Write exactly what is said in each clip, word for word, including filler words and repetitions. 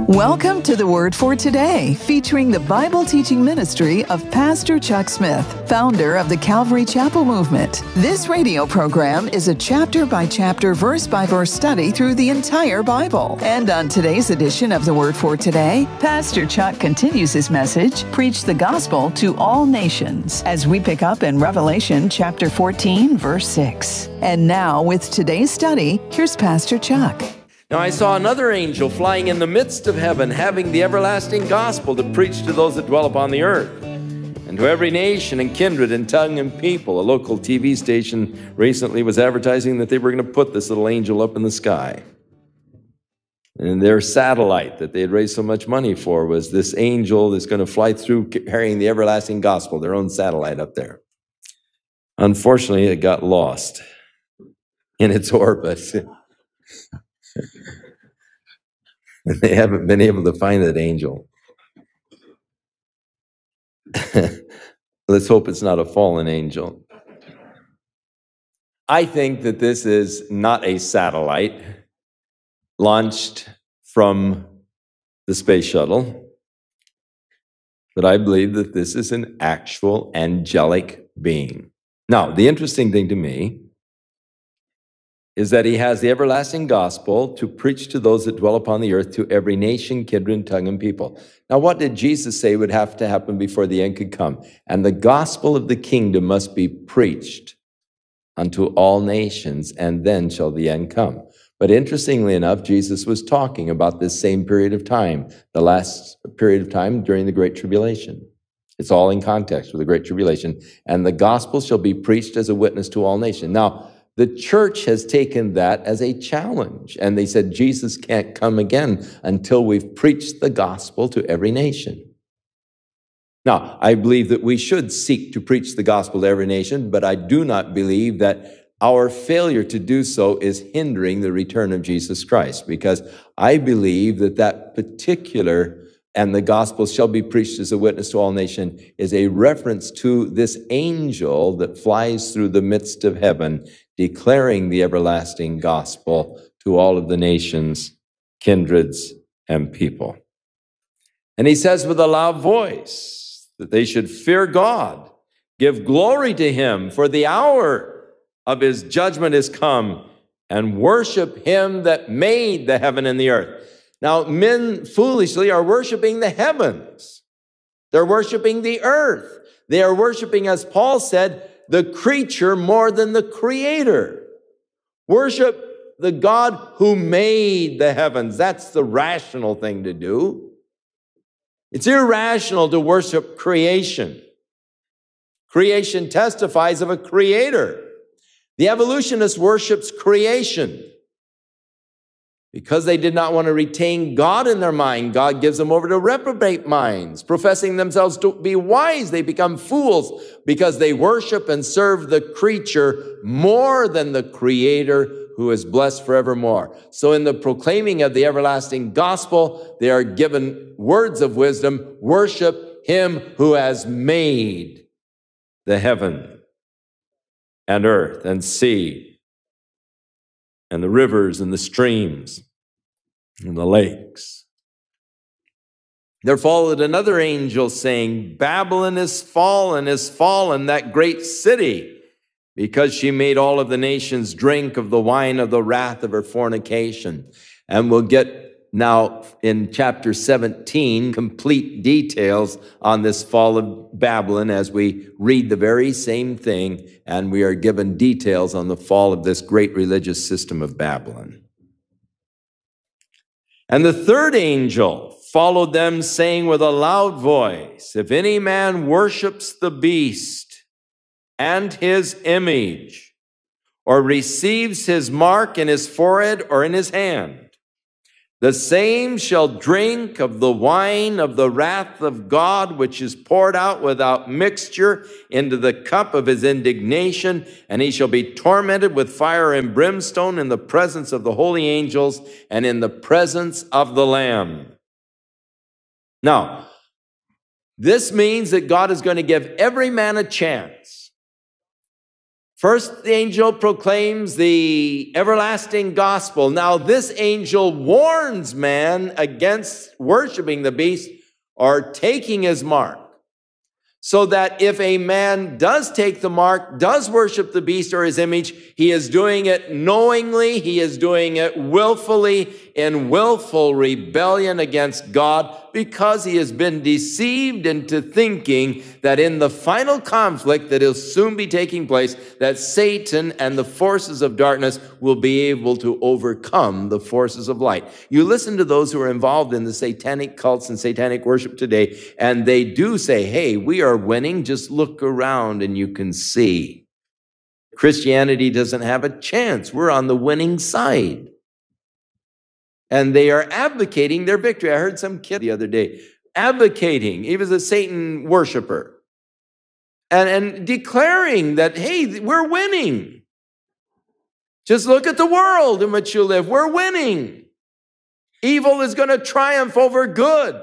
Welcome to the Word for Today, featuring the Bible teaching ministry of Pastor Chuck Smith, founder of the Calvary Chapel Movement. This radio program is a chapter-by-chapter, verse-by-verse study through the entire Bible. And on today's edition of the Word for Today, Pastor Chuck continues his message, Preach the Gospel to All Nations, as we pick up in Revelation chapter fourteen, verse six. And now, with today's study, here's Pastor Chuck. Now I saw another angel flying in the midst of heaven, having the everlasting gospel to preach to those that dwell upon the earth, and to every nation and kindred and tongue and people. A local T V station recently was advertising that they were going to put this little angel up in the sky. And their satellite that they had raised so much money for was this angel that's going to fly through carrying the everlasting gospel, their own satellite up there. Unfortunately, it got lost in its orbit. They haven't been able to find that angel. Let's hope it's not a fallen angel. I think that this is not a satellite launched from the space shuttle, but I believe that this is an actual angelic being. Now, the interesting thing to me is that he has the everlasting gospel to preach to those that dwell upon the earth, to every nation, kindred, tongue, and people. Now, what did Jesus say would have to happen before the end could come? And the gospel of the kingdom must be preached unto all nations, and then shall the end come. But interestingly enough, Jesus was talking about this same period of time, the last period of time during the Great Tribulation. It's all in context with the Great Tribulation. And the gospel shall be preached as a witness to all nations. Now, the church has taken that as a challenge, and they said Jesus can't come again until we've preached the gospel to every nation. Now, I believe that we should seek to preach the gospel to every nation, but I do not believe that our failure to do so is hindering the return of Jesus Christ, because I believe that that particular and the gospel shall be preached as a witness to all nations is a reference to this angel that flies through the midst of heaven, declaring the everlasting gospel to all of the nations, kindreds, and people. And he says with a loud voice that they should fear God, give glory to him, for the hour of his judgment is come, and worship him that made the heaven and the earth. Now, men foolishly are worshiping the heavens. They're worshiping the earth. They are worshiping, as Paul said, the creature more than the creator. Worship the God who made the heavens. That's the rational thing to do. It's irrational to worship creation. Creation testifies of a creator. The evolutionist worships creation. Because they did not want to retain God in their mind, God gives them over to reprobate minds. Professing themselves to be wise, they become fools because they worship and serve the creature more than the Creator who is blessed forevermore. So in the proclaiming of the everlasting gospel, they are given words of wisdom. Worship him who has made the heaven and earth and sea and the rivers and the streams and the lakes. There followed another angel saying, Babylon is fallen, is fallen, that great city, because she made all of the nations drink of the wine of the wrath of her fornication. And we'll get now in chapter seventeen complete details on this fall of Babylon as we read the very same thing, and we are given details on the fall of this great religious system of Babylon. And the third angel followed them, saying with a loud voice, if any man worships the beast and his image, or receives his mark in his forehead or in his hand, the same shall drink of the wine of the wrath of God, which is poured out without mixture into the cup of his indignation, and he shall be tormented with fire and brimstone in the presence of the holy angels and in the presence of the Lamb. Now, this means that God is going to give every man a chance First, the angel proclaims the everlasting gospel. Now, this angel warns man against worshiping the beast or taking his mark, so that if a man does take the mark, does worship the beast or his image, he is doing it knowingly, he is doing it willfully, in willful rebellion against God, because he has been deceived into thinking that in the final conflict that will soon be taking place, that Satan and the forces of darkness will be able to overcome the forces of light. You listen to those who are involved in the satanic cults and satanic worship today, and they do say, hey, we are winning. Just look around and you can see. Christianity doesn't have a chance. We're on the winning side. And they are advocating their victory. I heard some kid the other day advocating. He was a Satan worshiper. And, and declaring that, hey, we're winning. Just look at the world in which you live. We're winning. Evil is going to triumph over good.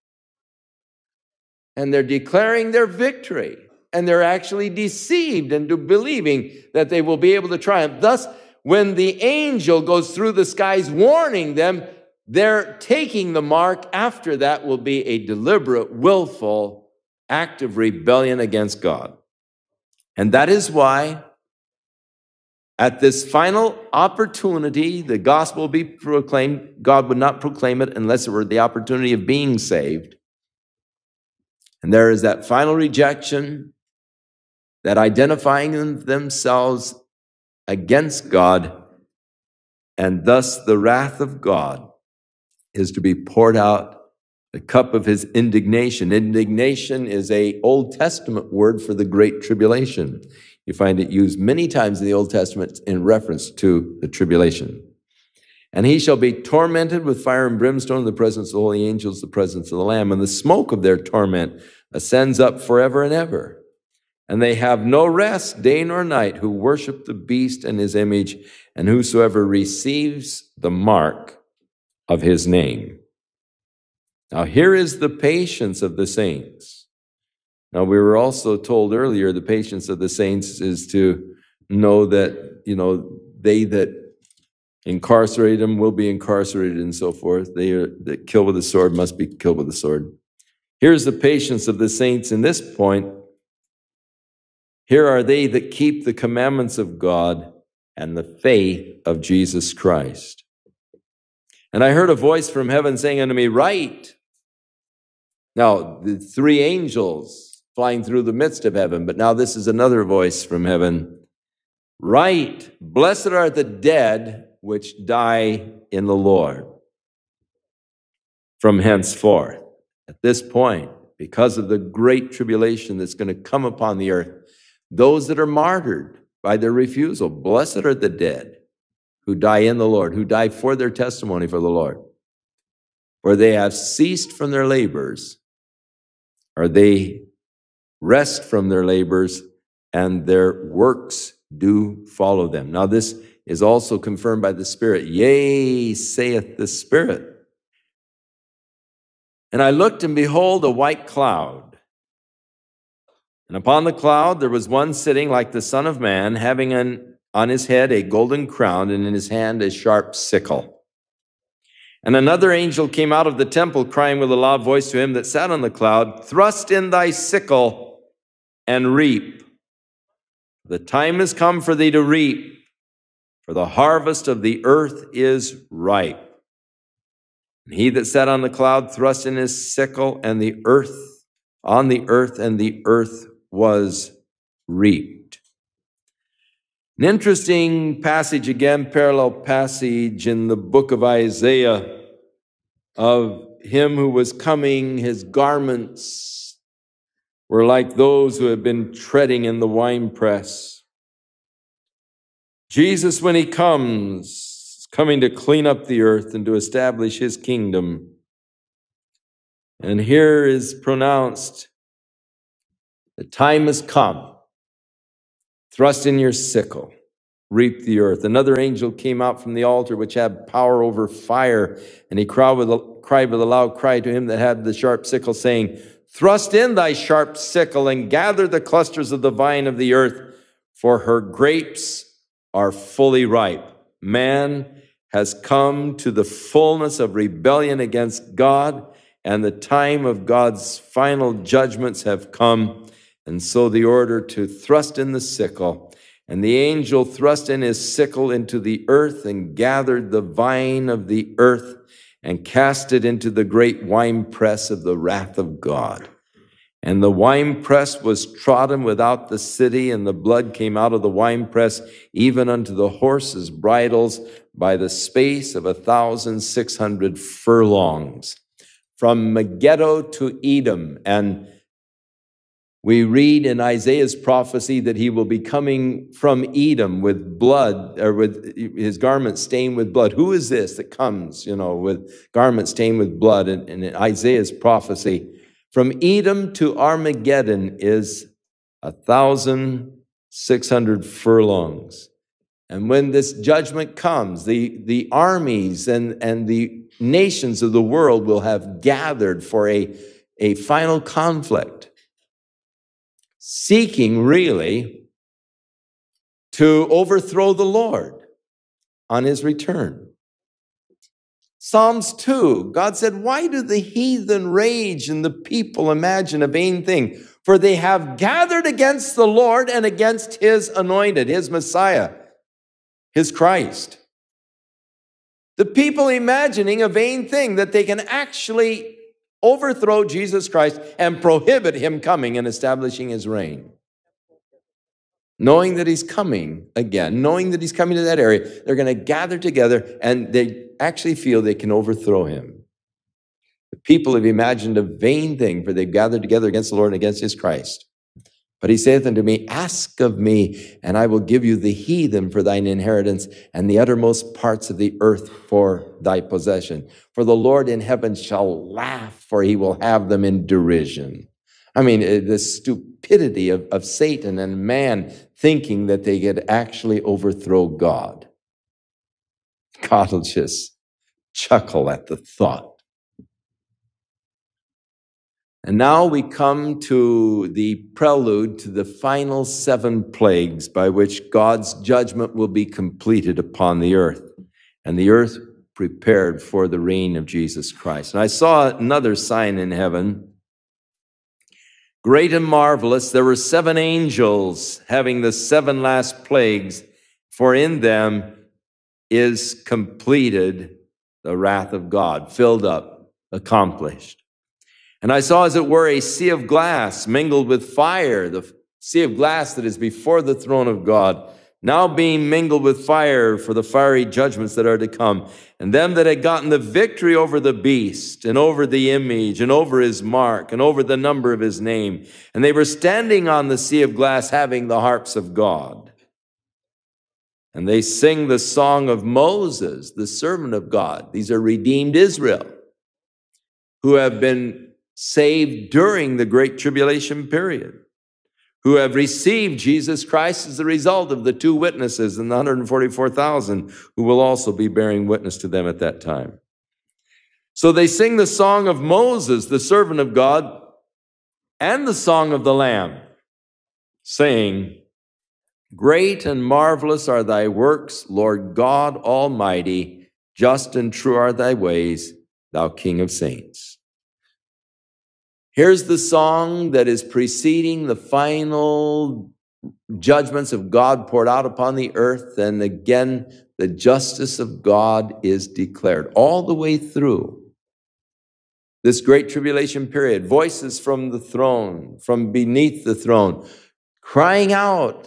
And they're declaring their victory. And they're actually deceived into believing that they will be able to triumph. Thus, when the angel goes through the skies warning them, they're taking the mark. After that will be a deliberate, willful act of rebellion against God. And that is why at this final opportunity, the gospel will be proclaimed. God would not proclaim it unless it were the opportunity of being saved. And there is that final rejection, that identifying themselves against God, and thus the wrath of God is to be poured out, the cup of his indignation. Indignation is an Old Testament word for the Great Tribulation. You find it used many times in the Old Testament in reference to the tribulation. And he shall be tormented with fire and brimstone in the presence of the holy angels, the presence of the Lamb, and the smoke of their torment ascends up forever and ever. And they have no rest day nor night who worship the beast and his image, and whosoever receives the mark of his name. Now here is the patience of the saints. Now we were also told earlier the patience of the saints is to know that, you know, they that incarcerate them will be incarcerated and so forth. They are, that kill with the sword must be killed with the sword. Here's the patience of the saints in this point. Here are they that keep the commandments of God and the faith of Jesus Christ. And I heard a voice from heaven saying unto me, write. Now, the three angels flying through the midst of heaven, but now this is another voice from heaven. Write, blessed are the dead which die in the Lord from henceforth. At this point, because of the great tribulation that's going to come upon the earth, those that are martyred by their refusal, blessed are the dead who die in the Lord, who die for their testimony for the Lord. For they have ceased from their labors, or they rest from their labors, and their works do follow them. Now this is also confirmed by the Spirit. Yea, saith the Spirit. And I looked, and behold, a white cloud. And upon the cloud there was one sitting like the Son of Man, having an, on his head a golden crown, and in his hand a sharp sickle. And another angel came out of the temple, crying with a loud voice to him that sat on the cloud, thrust in thy sickle and reap. The time is come for thee to reap, for the harvest of the earth is ripe. And he that sat on the cloud thrust in his sickle, and the earth, on the earth, and the earth was reaped. An interesting passage, again, parallel passage in the book of Isaiah of him who was coming. His garments were like those who had been treading in the winepress. Jesus, when he comes, is coming to clean up the earth and to establish his kingdom. And here is pronounced, the time has come. Thrust in your sickle, reap the earth. Another angel came out from the altar, which had power over fire, and he cried with, a, cried with a loud cry to him that had the sharp sickle, saying, thrust in thy sharp sickle, and gather the clusters of the vine of the earth, for her grapes are fully ripe. Man has come to the fullness of rebellion against God, and the time of God's final judgments have come. And so the order to thrust in the sickle. And the angel thrust in his sickle into the earth and gathered the vine of the earth and cast it into the great winepress of the wrath of God. And the winepress was trodden without the city, and the blood came out of the winepress, even unto the horses' bridles, by the space of a thousand six hundred furlongs, from Megiddo to Edom. And we read in Isaiah's prophecy that he will be coming from Edom with blood, or with his garment stained with blood. Who is this that comes, you know, with garment stained with blood? And in Isaiah's prophecy, from Edom to Armageddon is a thousand six hundred furlongs. And when this judgment comes, the, the armies and, and the nations of the world will have gathered for a, a final conflict, seeking really to overthrow the Lord on his return. Psalms two, God said, why do the heathen rage and the people imagine a vain thing? For they have gathered against the Lord and against his anointed, his Messiah, his Christ. The people imagining a vain thing, that they can actually overthrow Jesus Christ and prohibit him coming and establishing his reign. Knowing that he's coming again, knowing that he's coming to that area, they're going to gather together and they actually feel they can overthrow him. The people have imagined a vain thing, for they've gathered together against the Lord and against his Christ. But he saith unto me, ask of me, and I will give you the heathen for thine inheritance, and the uttermost parts of the earth for thy possession. For the Lord in heaven shall laugh, for he will have them in derision. I mean, the stupidity of, of Satan and man thinking that they could actually overthrow God. God will just chuckle at the thought. And now we come to the prelude to the final seven plagues by which God's judgment will be completed upon the earth, and the earth prepared for the reign of Jesus Christ. And I saw another sign in heaven, great and marvelous. There were seven angels having the seven last plagues, for in them is completed the wrath of God, filled up, accomplished. And I saw, as it were, a sea of glass mingled with fire, the sea of glass that is before the throne of God, now being mingled with fire for the fiery judgments that are to come. And them that had gotten the victory over the beast, and over the image, and over his mark, and over the number of his name. And they were standing on the sea of glass, having the harps of God. And they sing the song of Moses, the servant of God. These are redeemed Israel, who have been saved during the Great Tribulation period, who have received Jesus Christ as the result of the two witnesses and the one hundred forty-four thousand who will also be bearing witness to them at that time. So they sing the song of Moses, the servant of God, and the song of the Lamb, saying, great and marvelous are thy works, Lord God Almighty, just and true are thy ways, thou King of saints. Here's the song that is preceding the final judgments of God poured out upon the earth. And again, the justice of God is declared all the way through this great tribulation period. Voices from the throne, from beneath the throne, crying out,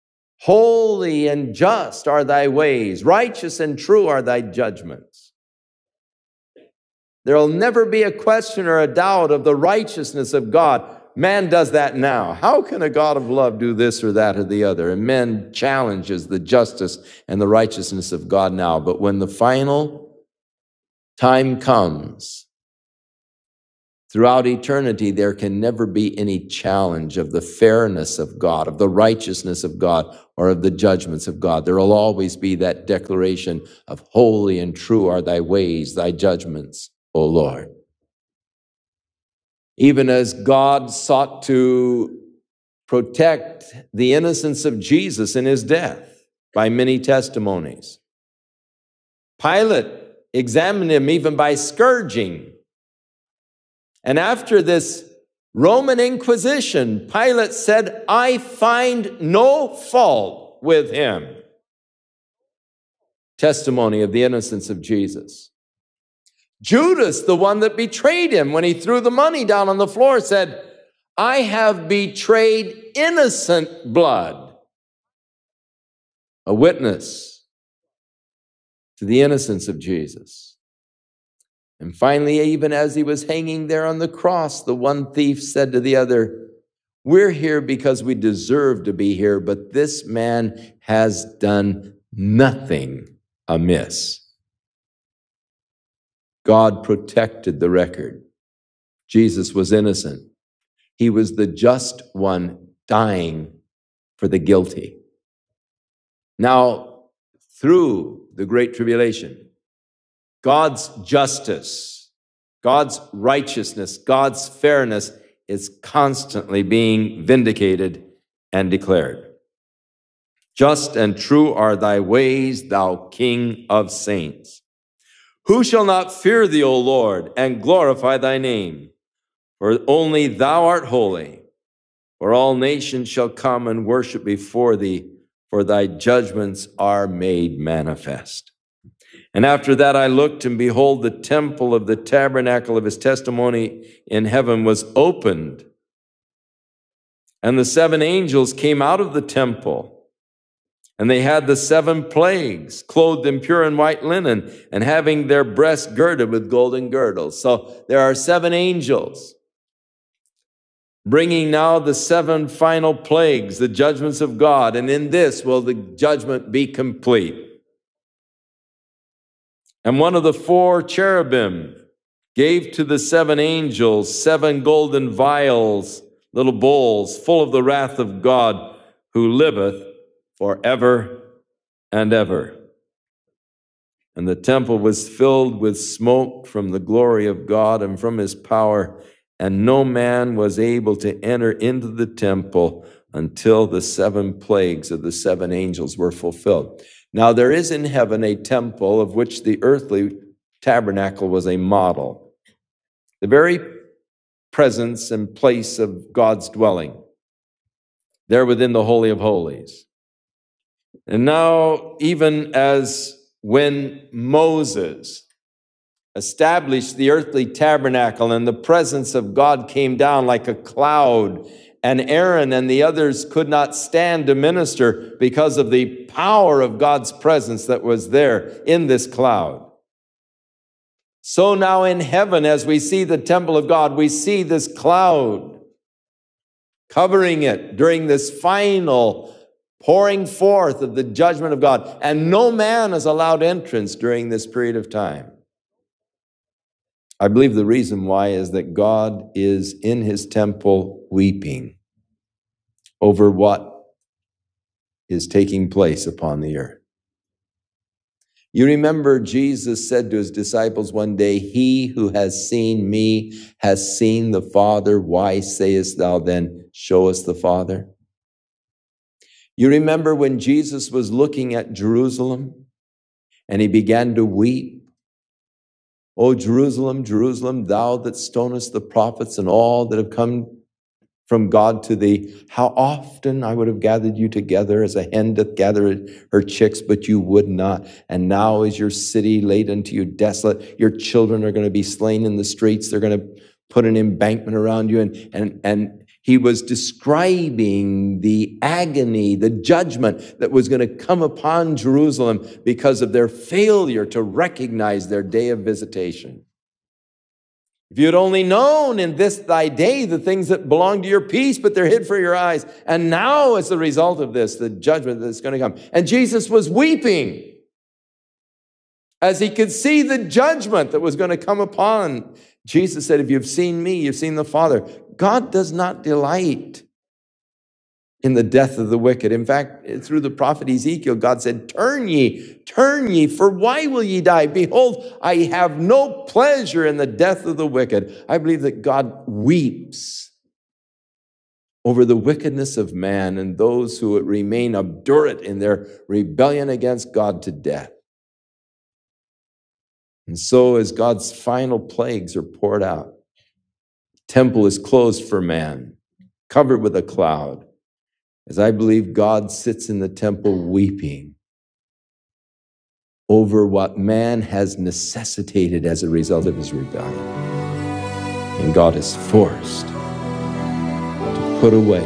holy and just are thy ways, righteous and true are thy judgments. There will never be a question or a doubt of the righteousness of God. Man does that now. How can a God of love do this or that or the other? And man challenges the justice and the righteousness of God now. But when the final time comes, throughout eternity, there can never be any challenge of the fairness of God, of the righteousness of God, or of the judgments of God. There will always be that declaration of holy and true are thy ways, thy judgments, O Lord. Even as God sought to protect the innocence of Jesus in his death by many testimonies. Pilate examined him even by scourging. And after this Roman Inquisition, Pilate said, I find no fault with him. Testimony of the innocence of Jesus. Judas, the one that betrayed him when he threw the money down on the floor, said, I have betrayed innocent blood. A witness to the innocence of Jesus. And finally, even as he was hanging there on the cross, the one thief said to the other, we're here because we deserve to be here, but this man has done nothing amiss. God protected the record. Jesus was innocent. He was the just one dying for the guilty. Now, through the Great Tribulation, God's justice, God's righteousness, God's fairness is constantly being vindicated and declared. Just and true are thy ways, thou King of saints. Who shall not fear thee, O Lord, and glorify thy name? For only thou art holy. For all nations shall come and worship before thee, for thy judgments are made manifest. And after that I looked, and behold, the temple of the tabernacle of his testimony in heaven was opened. And the seven angels came out of the temple. And they had the seven plagues, clothed in pure and white linen, and having their breasts girded with golden girdles. So there are seven angels, bringing now the seven final plagues, the judgments of God. And in this will the judgment be complete. And one of the four cherubim gave to the seven angels seven golden vials, little bowls, full of the wrath of God, who liveth forever and ever. And the temple was filled with smoke from the glory of God and from his power, and no man was able to enter into the temple until the seven plagues of the seven angels were fulfilled. Now there is in heaven a temple of which the earthly tabernacle was a model, the very presence and place of God's dwelling, there within the Holy of Holies. And now, even as when Moses established the earthly tabernacle and the presence of God came down like a cloud, and Aaron and the others could not stand to minister because of the power of God's presence that was there in this cloud. So now in heaven, as we see the temple of God, we see this cloud covering it during this final pouring forth of the judgment of God. And no man is allowed entrance during this period of time. I believe the reason why is that God is in his temple weeping over what is taking place upon the earth. You remember Jesus said to his disciples one day, he who has seen me has seen the Father. Why sayest thou then, show us the Father? You remember when Jesus was looking at Jerusalem and he began to weep? O Jerusalem, Jerusalem, thou that stonest the prophets and all that have come from God to thee, how often I would have gathered you together as a hen doth gather her chicks, but you would not. And now is your city laid unto you desolate. Your children are going to be slain in the streets. They're going to put an embankment around you. And, and, and he was describing the agony, the judgment that was going to come upon Jerusalem because of their failure to recognize their day of visitation. If you had only known in this thy day the things that belong to your peace, but they're hid for your eyes. And now as the result of this, the judgment that's going to come. And Jesus was weeping as he could see the judgment that was going to come upon. Jesus said, if you've seen me, you've seen the Father. God does not delight in the death of the wicked. In fact, through the prophet Ezekiel, God said, turn ye, turn ye, for why will ye die? Behold, I have no pleasure in the death of the wicked. I believe that God weeps over the wickedness of man and those who remain obdurate in their rebellion against God to death. And so as God's final plagues are poured out, the temple is closed for man, covered with a cloud, as I believe God sits in the temple weeping over what man has necessitated as a result of his rebellion. And God is forced to put away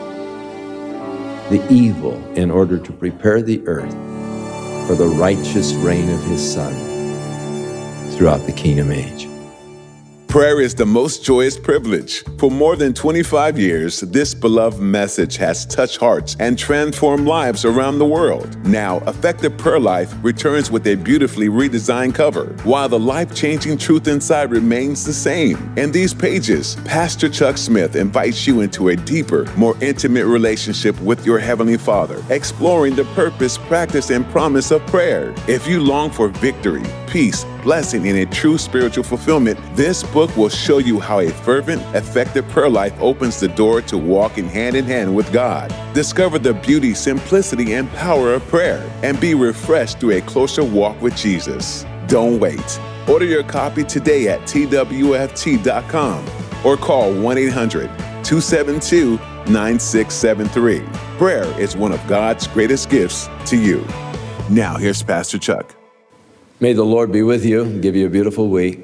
the evil in order to prepare the earth for the righteous reign of his Son throughout the kingdom age. Prayer is the most joyous privilege. For more than twenty-five years, this beloved message has touched hearts and transformed lives around the world. Now, Effective Prayer Life returns with a beautifully redesigned cover, while the life-changing truth inside remains the same. In these pages, Pastor Chuck Smith invites you into a deeper, more intimate relationship with your Heavenly Father, exploring the purpose, practice, and promise of prayer. If you long for victory, peace, blessing, and a true spiritual fulfillment, this book will show you how a fervent, effective prayer life opens the door to walking hand in hand with God. Discover the beauty, simplicity, and power of prayer, and be refreshed through a closer walk with Jesus. Don't wait. Order your copy today at T W F T dot com or call one eight hundred, two seven two, nine six seven three. Prayer is one of God's greatest gifts to you. Now, here's Pastor Chuck. May the Lord be with you and give you a beautiful week.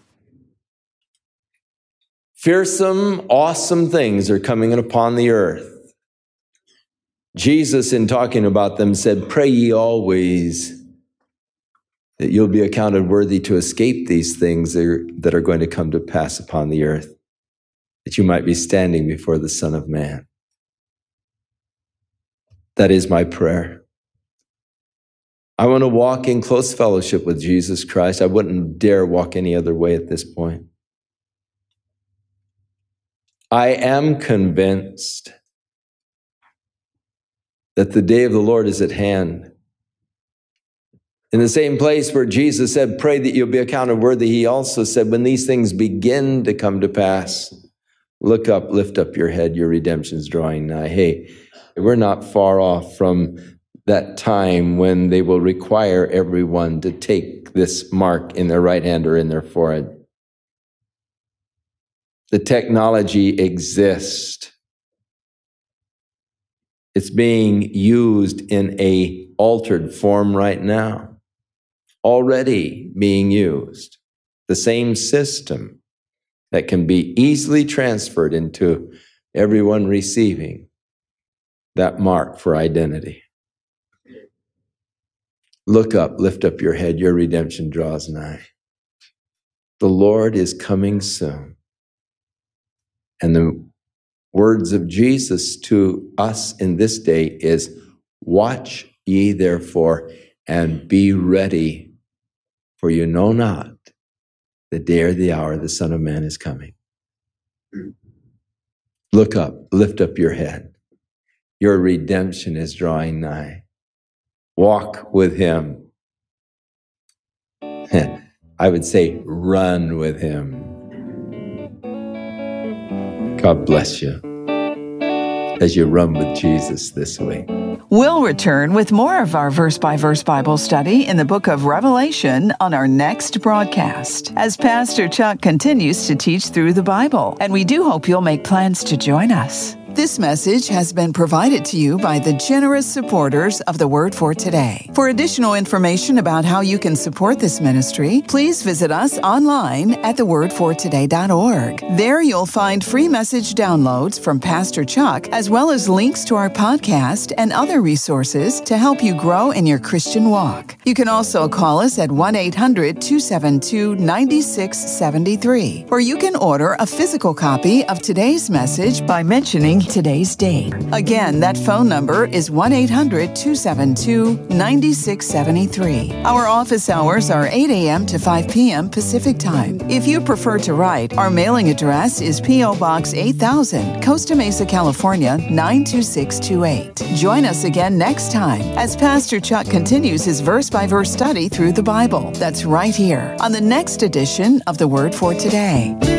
Fearsome, awesome things are coming upon the earth. Jesus, in talking about them, said, "Pray ye always that you'll be accounted worthy to escape these things that are going to come to pass upon the earth, that you might be standing before the Son of Man." That is my prayer. I want to walk in close fellowship with Jesus Christ. I wouldn't dare walk any other way at this point. I am convinced that the day of the Lord is at hand. In the same place where Jesus said, "Pray that you'll be accounted worthy," he also said, when these things begin to come to pass, look up, lift up your head, your redemption's drawing nigh. Hey, we're not far off from that time when they will require everyone to take this mark in their right hand or in their forehead. The technology exists. It's being used in a altered form right now. Already being used. The same system that can be easily transferred into everyone receiving that mark for identity. Look up, lift up your head, your redemption draws nigh. The Lord is coming soon. And the words of Jesus to us in this day is, "Watch ye therefore, and be ready, for you know not the day or the hour the Son of Man is coming." Look up, lift up your head. Your redemption is drawing nigh. Walk with him. I would say run with him. God bless you as you run with Jesus this week. We'll return with more of our verse-by-verse Bible study in the book of Revelation on our next broadcast, as Pastor Chuck continues to teach through the Bible, and we do hope you'll make plans to join us. This message has been provided to you by the generous supporters of the Word for Today. For additional information about how you can support this ministry, please visit us online at the word for today dot org. There you'll find free message downloads from Pastor Chuck, as well as links to our podcast and other resources to help you grow in your Christian walk. You can also call us at one eight hundred, two seven two, nine six seven three, or you can order a physical copy of today's message by mentioning today's date. Again, that phone number is one eight hundred, two seven two, nine six seven three. Our office hours are eight a.m. to five p.m. Pacific Time. If you prefer to write, our mailing address is P O. Box eight thousand, Costa Mesa, California, nine two six two eight. Join us again next time as Pastor Chuck continues his verse-by-verse study through the Bible. That's right here on the next edition of the Word for Today.